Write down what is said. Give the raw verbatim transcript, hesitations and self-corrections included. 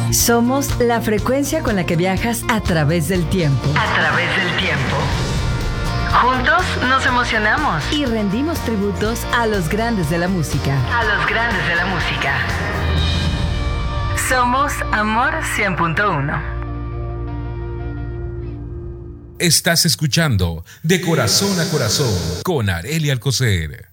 Somos la frecuencia con la que viajas a través del tiempo. A través del tiempo. Juntos nos emocionamos. Y rendimos tributos a los grandes de la música. A los grandes de la música. Somos Amor cien punto uno. Estás escuchando De Corazón a Corazón con Arely Alcocer.